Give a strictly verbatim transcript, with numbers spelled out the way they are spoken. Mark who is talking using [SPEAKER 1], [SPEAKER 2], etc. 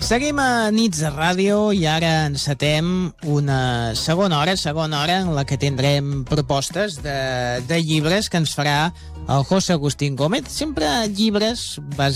[SPEAKER 1] Seguim a Nits de Ràdio i ara encetem una segona hora, segona hora en la que tindrem propostes de, de llibres que ens farà el José Agustín Gómez, sempre llibres basats